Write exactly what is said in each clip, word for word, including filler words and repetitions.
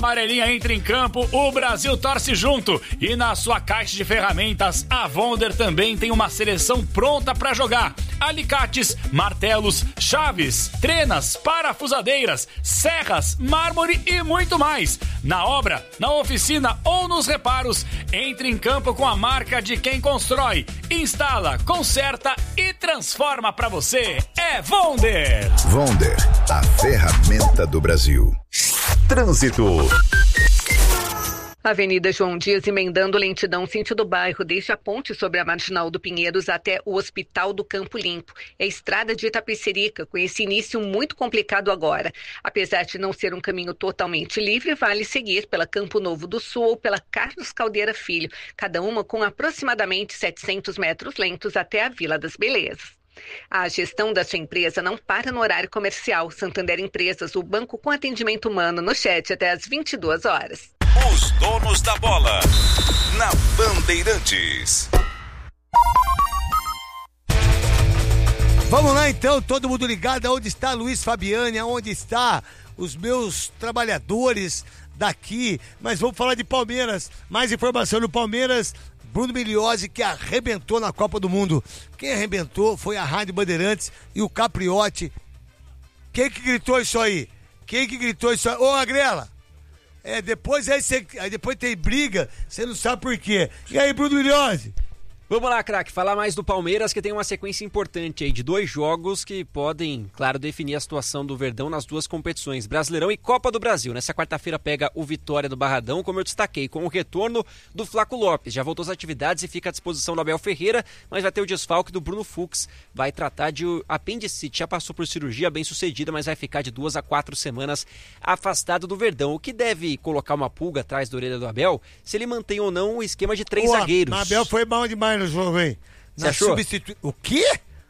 Amarelinha entra em campo, o Brasil torce junto. E na sua caixa de ferramentas, a Wonder também tem uma seleção pronta para jogar. Alicates, martelos, chaves, trenas, parafusadeiras, serras, mármore e muito mais. Na obra, na oficina ou nos reparos, entre em campo com a marca de quem constrói, instala, conserta e transforma para você. É Wonder. Wonder, a ferramenta do Brasil. Trânsito. Avenida João Dias emendando lentidão sentido bairro, desde a ponte sobre a Marginal do Pinheiros até o Hospital do Campo Limpo. É a estrada de Itapecerica, com esse início muito complicado agora. Apesar de não ser um caminho totalmente livre, vale seguir pela Campo Novo do Sul ou pela Carlos Caldeira Filho, cada uma com aproximadamente setecentos metros lentos até a Vila das Belezas. A gestão da sua empresa não para no horário comercial. Santander Empresas, o banco com atendimento humano, no chat até às vinte e duas horas. Os donos da bola, na Bandeirantes. Vamos lá então, todo mundo ligado, aonde está Luiz Fabiani, aonde está os meus trabalhadores daqui, mas vamos falar de Palmeiras, mais informação do Palmeiras. Bruno Migliozzi, que arrebentou na Copa do Mundo. Quem arrebentou foi a Rádio Bandeirantes e o Capriotti. Quem que gritou isso aí? Quem que gritou isso aí? Ô, Agrela! É, depois aí, cê, aí depois tem briga, você não sabe por quê. E aí, Bruno Migliozzi? Vamos lá, craque, falar mais do Palmeiras, que tem uma sequência importante aí de dois jogos que podem, claro, definir a situação do Verdão nas duas competições, Brasileirão e Copa do Brasil. Nessa quarta-feira pega o Vitória do Barradão, como eu destaquei, com o retorno do Flaco Lopes. Já voltou às atividades e fica à disposição do Abel Ferreira, mas vai ter o desfalque do Bruno Fux. Vai tratar de apendicite, já passou por cirurgia bem sucedida, mas vai ficar de duas a quatro semanas afastado do Verdão. O que deve colocar uma pulga atrás da orelha do Abel, se ele mantém ou não o esquema de três Pô, zagueiros. O Abel foi mal demais no jogo, hein? Você Na achou? substitu... O quê?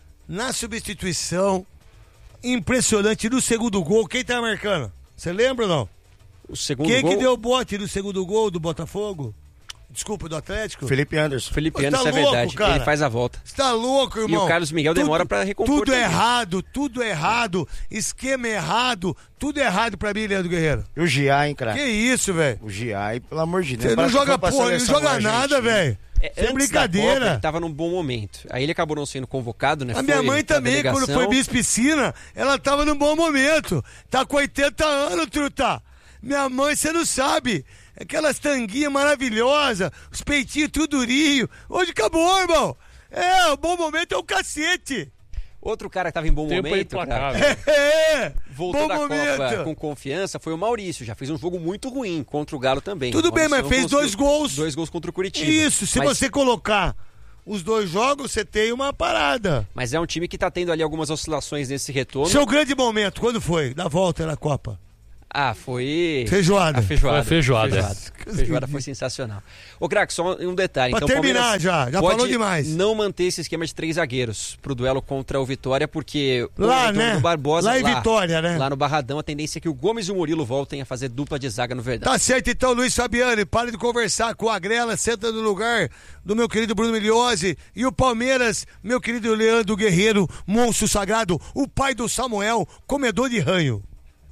Na substituição impressionante do segundo gol, quem tá marcando? Você lembra ou não? O segundo quem gol... que deu o bote no segundo gol do Botafogo? Desculpa, do Atlético? Felipe Anderson. Felipe Pô, Anderson, tá é louco, verdade. cara. Ele faz a volta. Você tá louco, irmão? E o Carlos Miguel tudo, demora pra recompor. Tudo também. errado, tudo errado, esquema errado, tudo errado pra mim, Leandro Guerreiro. E o Giai, hein, cara? Que isso, velho? O Giai, pelo amor de Deus. Você não joga porra, não joga nada, velho. É, Sem brincadeira. Copa, ele tava num bom momento. Aí ele acabou não sendo convocado, né? A minha foi mãe também, delegação. quando foi Miss Piscina, ela tava num bom momento. Tá com oitenta anos, truta. Minha mãe, você não sabe. Aquelas tanguinhas maravilhosas, os peitinhos tudo durinho. Hoje acabou, irmão. É, o bom momento é o cacete. Outro cara que tava em bom Tempo momento, cara, É, voltou bom da momento. Copa com confiança, foi o Maurício. Já fez um jogo muito ruim contra o Galo também. Tudo O bem, Maurício mas fez não conseguiu- dois gols. Dois gols contra o Curitiba. Isso, se mas, você colocar os dois jogos, você tem uma parada. Mas é um time que tá tendo ali algumas oscilações nesse retorno. Seu grande momento, quando foi? Da volta na Copa? Ah, foi... Feijoada. A feijoada. Foi a feijoada. Feijoada, feijoada foi sensacional. Ô, craque, só um detalhe. Pra então, terminar Palmeiras já, já pode falou demais. não manter esse esquema de três zagueiros pro duelo contra o Vitória, porque Lá, o retorno né? do Barbosa... Lá em Vitória, né? Lá no Barradão, a tendência é que o Gomes e o Murilo voltem a fazer dupla de zaga no Verdão. Tá certo então, Luiz Fabiani, pare de conversar com a Agrela, senta no lugar do meu querido Bruno Migliozzi e o Palmeiras, meu querido Leandro Guerreiro, monstro sagrado, o pai do Samuel, comedor de ranho.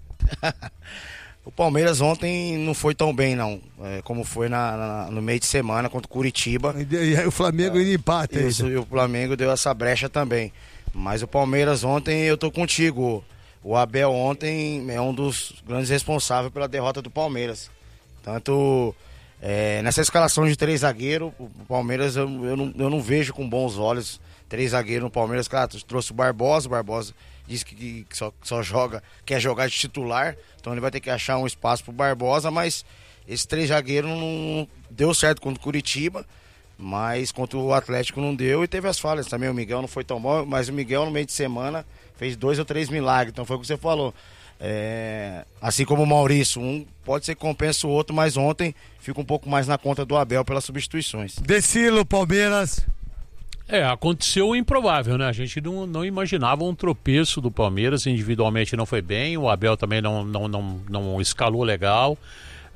O Palmeiras ontem não foi tão bem, não. É, como foi na, na- no meio de semana contra o Curitiba. E aí o Flamengo é, empata. Isso, e o Flamengo deu essa brecha também. Mas o Palmeiras ontem, eu tô contigo. O Abel ontem é um dos grandes responsáveis pela derrota do Palmeiras. Tanto é, nessa escalação de três zagueiros, o Palmeiras eu, eu, não, eu não vejo com bons olhos três zagueiros no Palmeiras. Claro, trouxe o Barbosa, o Barbosa disse que, que só, só joga, quer jogar de titular, então ele vai ter que achar um espaço pro Barbosa, mas esse três zagueiros não deu certo contra o Curitiba, mas contra o Atlético não deu e teve as falhas também. O Miguel não foi tão bom, mas o Miguel no meio de semana fez dois ou três milagres, então foi o que você falou. É, assim como o Maurício, um pode ser que compensa o outro, mas ontem fica um pouco mais na conta do Abel pelas substituições. Decilo, Palmeiras. É, aconteceu o improvável, né? A gente não, não imaginava um tropeço do Palmeiras, individualmente não foi bem, o Abel também não, não, não, não escalou legal.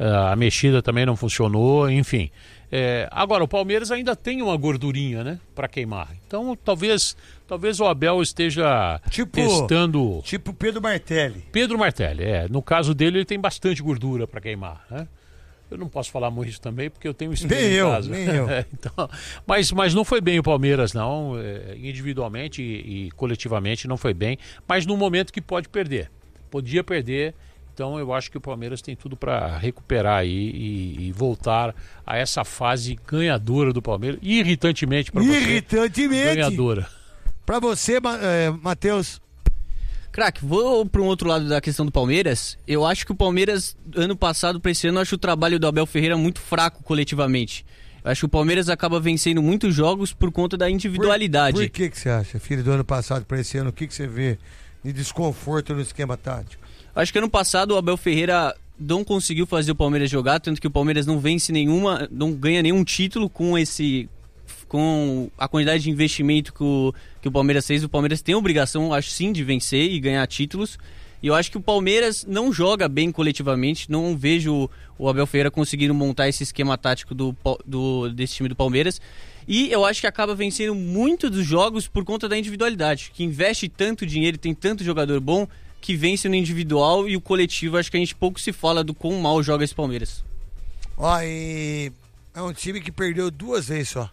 a mexida também não funcionou, enfim. É, agora, o Palmeiras ainda tem uma gordurinha, né, para queimar. Então, talvez, talvez o Abel esteja tipo, testando... Tipo Pedro Martelli. Pedro Martelli, é. No caso dele, ele tem bastante gordura para queimar, né? Eu não posso falar muito também, porque eu tenho espelho nem em eu, casa. Nem eu, então, mas, mas não foi bem o Palmeiras, não. É, individualmente e, e coletivamente não foi bem. Mas no momento que pode perder. Podia perder. Então eu acho que o Palmeiras tem tudo para recuperar aí e, e voltar a essa fase ganhadora do Palmeiras. Irritantemente para você. Irritantemente. Ganhadora. Para você, é, Matheus. Craque, vou para um outro lado da questão do Palmeiras. Eu acho que o Palmeiras, ano passado para esse ano, eu acho o trabalho do Abel Ferreira muito fraco coletivamente. Eu acho que o Palmeiras acaba vencendo muitos jogos por conta da individualidade. Por, por que que você acha, filho, do ano passado para esse ano? O que que você vê de desconforto no esquema tático? Acho que ano passado o Abel Ferreira não conseguiu fazer o Palmeiras jogar, tanto que o Palmeiras não vence nenhuma, não ganha nenhum título com esse... com a quantidade de investimento que o, que o Palmeiras fez. O Palmeiras tem a obrigação, acho sim, de vencer e ganhar títulos. E eu acho que o Palmeiras não joga bem coletivamente. Não vejo o Abel Ferreira conseguindo montar esse esquema tático do, do, desse time do Palmeiras. E eu acho que acaba vencendo muito dos jogos por conta da individualidade. Que investe tanto dinheiro, tem tanto jogador bom, que vence no individual, e o coletivo, acho que a gente pouco se fala do quão mal joga esse Palmeiras. Ó, e é um time que perdeu duas vezes só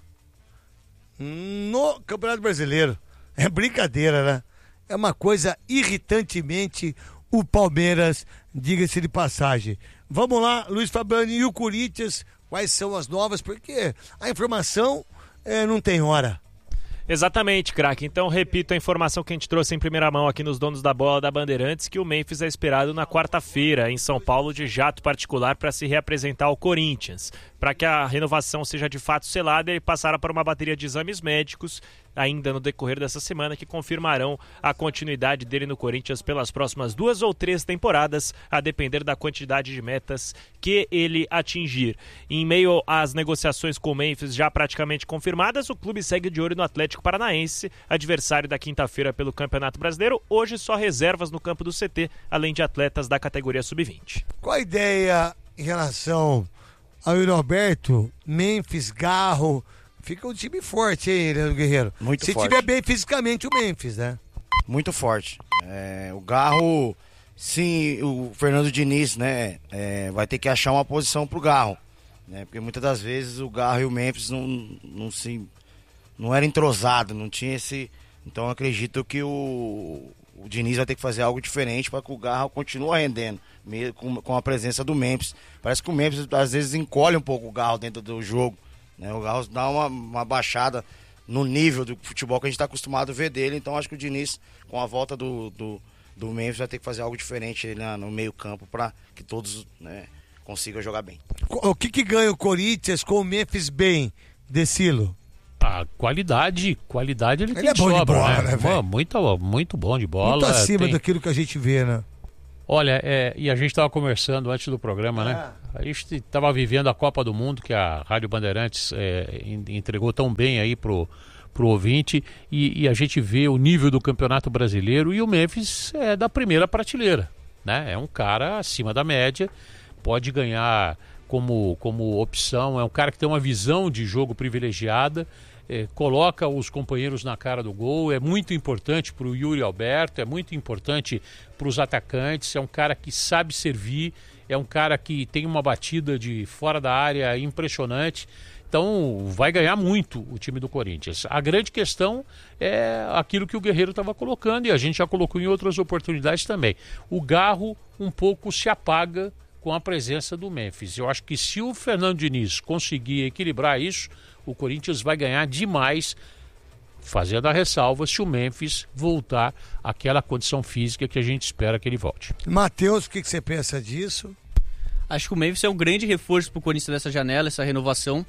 no Campeonato Brasileiro. É brincadeira, né? É uma coisa irritantemente o Palmeiras, diga-se de passagem. Vamos lá, Luiz Fabiano, e o Corinthians, quais são as novas? Porque a informação é, não tem hora. Exatamente, craque. Então, repito a informação que a gente trouxe em primeira mão aqui nos Donos da Bola da Bandeirantes, que o Memphis é esperado na quarta-feira, em São Paulo, de jato particular para se reapresentar ao Corinthians. Para que a renovação seja de fato selada, ele passará por uma bateria de exames médicos ainda no decorrer dessa semana, que confirmarão a continuidade dele no Corinthians pelas próximas duas ou três temporadas, a depender da quantidade de metas que ele atingir. Em meio às negociações com o Memphis já praticamente confirmadas, o clube segue de olho no Atlético Paranaense, adversário da quinta-feira pelo Campeonato Brasileiro. Hoje só reservas no campo do C T, além de atletas da categoria sub vinte. Qual a ideia em relação ao Yuri Alberto, Memphis, Garro? Fica um time forte aí, Leandro Guerreiro. Muito Se forte. tiver bem fisicamente o Memphis, né? Muito forte. É, o Garro, sim, o Fernando Diniz, né, é, vai ter que achar uma posição pro Garro, né? Porque muitas das vezes o Garro e o Memphis não, não se não era entrosado, não tinha esse. Então eu acredito que o, o Diniz vai ter que fazer algo diferente para que o Garro continue rendendo, mesmo com, com a presença do Memphis. Parece que o Memphis às vezes encolhe um pouco o Garro dentro do jogo, né? O Garro dá uma, uma baixada no nível do futebol que a gente está acostumado a ver dele. Então acho que o Diniz, com a volta do, do, do Memphis, vai ter que fazer algo diferente na, no meio campo para que todos, né, consigam jogar bem. O que que ganha o Corinthians com o Memphis bem, Decilo? A qualidade, qualidade ele, Ele tem é bom de sobra, bola, né? né, velho? muito, muito bom de bola. Muito acima tem... daquilo que a gente vê, né? Olha, é, e a gente estava conversando antes do programa, né? A gente estava vivendo a Copa do Mundo, que a Rádio Bandeirantes é, entregou tão bem aí pro, pro ouvinte, e, e a gente vê o nível do Campeonato Brasileiro, e o Memphis é da primeira prateleira, né? É um cara acima da média, pode ganhar como, como opção, é um cara que tem uma visão de jogo privilegiada, é, coloca os companheiros na cara do gol, é muito importante para o Yuri Alberto, é muito importante para os atacantes, é um cara que sabe servir, é um cara que tem uma batida de fora da área impressionante. Então vai ganhar muito o time do Corinthians. A grande questão é aquilo que o Guerreiro estava colocando, e a gente já colocou em outras oportunidades também. O Garro um pouco se apaga com a presença do Memphis. Eu acho que se o Fernando Diniz conseguir equilibrar isso, o Corinthians vai ganhar demais, fazendo a ressalva se o Memphis voltar àquela condição física que a gente espera que ele volte. Matheus, o que, que você pensa disso? Acho que o Memphis é um grande reforço para o Corinthians nessa janela, essa renovação.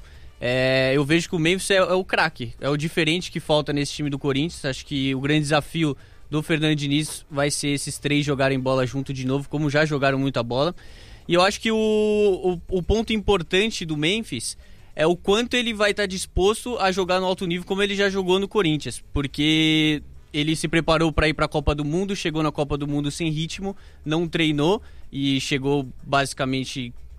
É, eu vejo que o Memphis é, é o craque, é o diferente que falta nesse time do Corinthians. Acho que o grande desafio do Fernando Diniz vai ser esses três jogarem bola junto de novo, como já jogaram muita bola. E eu acho que o, o, o ponto importante do Memphis é o quanto ele vai estar disposto a jogar no alto nível como ele já jogou no Corinthians, porque ele se preparou para ir para a Copa do Mundo, chegou na Copa do Mundo sem ritmo, não treinou e chegou basicamente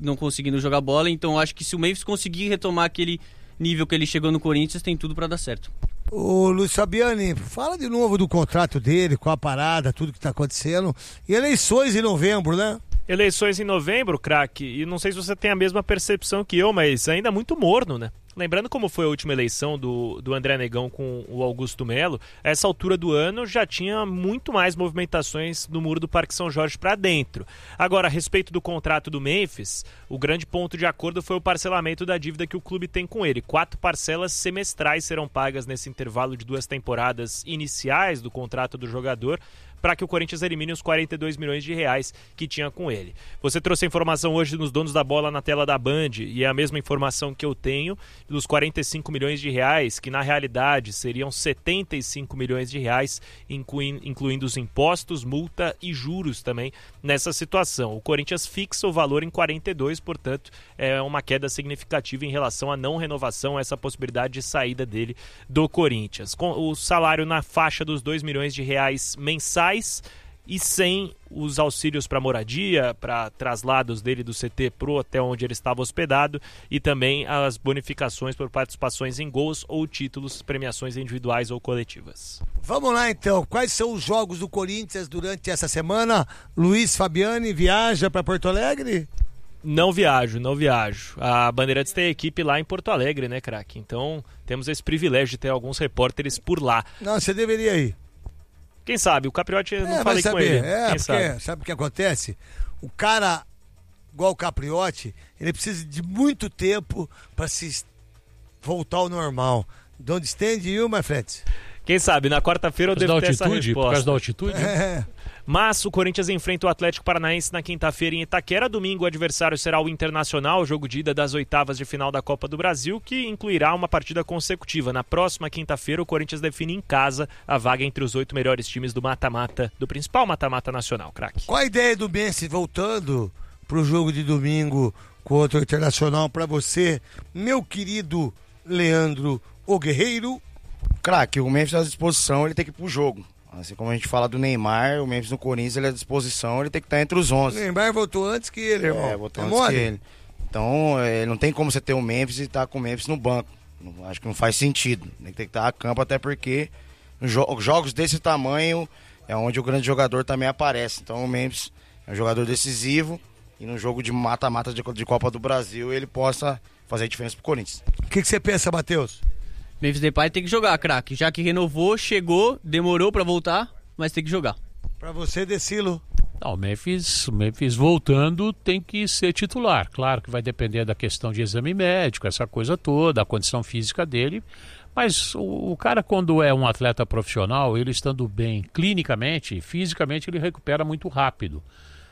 não conseguindo jogar bola. Então acho que se o Memphis conseguir retomar aquele nível que ele chegou no Corinthians, tem tudo para dar certo. Ô Luiz Fabiani, fala de novo do contrato dele, com a parada, tudo que tá acontecendo. E eleições em novembro, né? Eleições em novembro, craque, e não sei se você tem a mesma percepção que eu, mas ainda muito morno, né? Lembrando como foi a última eleição do, do André Negão com o Augusto Melo, a essa altura do ano já tinha muito mais movimentações no muro do Parque São Jorge para dentro. Agora, a respeito do contrato do Memphis, o grande ponto de acordo foi o parcelamento da dívida que o clube tem com ele. Quatro parcelas semestrais serão pagas nesse intervalo de duas temporadas iniciais do contrato do jogador, para que o Corinthians elimine os quarenta e dois milhões de reais que tinha com ele. Você trouxe a informação hoje nos donos da bola na tela da Band, e é a mesma informação que eu tenho dos quarenta e cinco milhões de reais, que na realidade seriam setenta e cinco milhões de reais, incluindo, incluindo os impostos, multa e juros também nessa situação. O Corinthians fixa o valor em quarenta e dois, portanto, é uma queda significativa em relação à não renovação, essa possibilidade de saída dele do Corinthians. Com o salário na faixa dos dois milhões de reais mensais, e sem os auxílios para moradia, para traslados dele do C T para o hotel onde ele estava hospedado, e também as bonificações por participações em gols ou títulos, premiações individuais ou coletivas. Vamos lá então, quais são os jogos do Corinthians durante essa semana? Luiz Fabiani viaja para Porto Alegre? Não viajo, não viajo. A Bandeirantes tem equipe lá em Porto Alegre, né, craque? Então temos esse privilégio de ter alguns repórteres por lá. Não, você deveria ir. Quem sabe? O Capriotti, eu não é, falei saber, com ele. É, Quem porque, sabe? sabe o que acontece? O cara, igual o Capriotti, ele precisa de muito tempo para se voltar ao normal. Don't stand you, my friends. Quem sabe? Na quarta-feira eu devo ter essa resposta. Por causa da altitude? É. Mas o Corinthians enfrenta o Atlético Paranaense na quinta-feira em Itaquera. Domingo o adversário será o Internacional, jogo de ida das oitavas de final da Copa do Brasil, que incluirá uma partida consecutiva. Na próxima quinta-feira o Corinthians define em casa a vaga entre os oito melhores times do mata-mata, do principal mata-mata nacional, craque. Qual a ideia do Messi voltando pro jogo de domingo contra o Internacional para você, meu querido Leandro o Guerreiro? Craque, o Memphis à disposição, ele tem que ir pro jogo. Assim como a gente fala do Neymar, o Memphis no Corinthians, ele é à disposição, ele tem que estar entre os onze. O Neymar voltou antes que ele, irmão. É, voltou é antes mole? que ele. Então, é, não tem como você ter o Memphis e estar com o Memphis no banco. Não, acho que não faz sentido. Tem que ter que estar a campo, até porque jo- jogos desse tamanho é onde o grande jogador também aparece. Então, o Memphis é um jogador decisivo e no jogo de mata-mata de, de Copa do Brasil ele possa fazer a diferença pro Corinthians. O que, que você pensa, Matheus? Memphis Depay tem que jogar, craque. Já que renovou, chegou, demorou pra voltar, mas tem que jogar. Pra você, Decilo. Não, o Memphis, o Memphis voltando tem que ser titular. Claro que vai depender da questão de exame médico, essa coisa toda, a condição física dele. Mas o, o cara, quando é um atleta profissional, ele estando bem clinicamente, fisicamente, ele recupera muito rápido.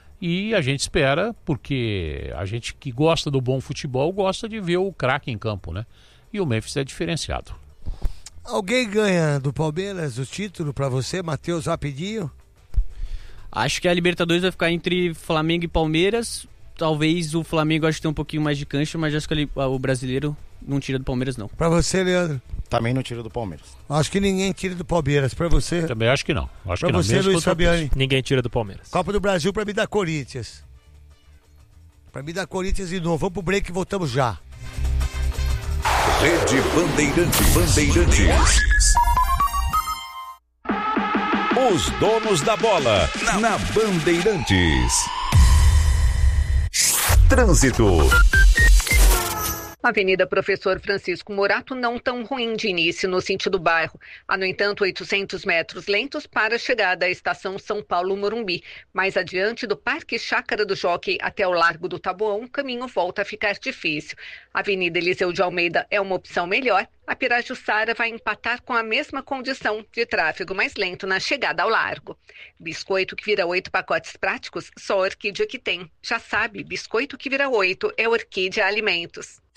E a gente espera, porque a gente que gosta do bom futebol gosta de ver o craque em campo, né? E o Memphis é diferenciado. Alguém ganha do Palmeiras o título pra você, Matheus, rapidinho? Acho que a Libertadores vai ficar entre Flamengo e Palmeiras. Talvez o Flamengo acho que tem um pouquinho mais de cancha, mas acho que ele, o brasileiro não tira do Palmeiras, não. Pra você, Leandro? Também não tira do Palmeiras. Acho que ninguém tira do Palmeiras. Pra você? Também acho que não. Acho pra que não. você, Mesmo Luiz Fabiani? Ninguém tira do Palmeiras. Copa do Brasil pra mim dá Corinthians. Pra mim dá Corinthians de novo. Vamos pro break e voltamos já. Rede Bandeirantes. Bandeirantes. Os donos da bola na Bandeirantes. Trânsito. Avenida Professor Francisco Morato não tão ruim de início no sentido bairro. Há, no entanto, oitocentos metros lentos para a chegada à estação São Paulo-Morumbi. Mais adiante do Parque Chácara do Jockey até o Largo do Taboão, o caminho volta a ficar difícil. A Avenida Eliseu de Almeida é uma opção melhor. A Pirajussara vai empatar com a mesma condição de tráfego mais lento na chegada ao largo. Biscoito que vira oito pacotes práticos, só a Orquídea que tem. Já sabe, biscoito que vira oito é Orquídea Alimentos.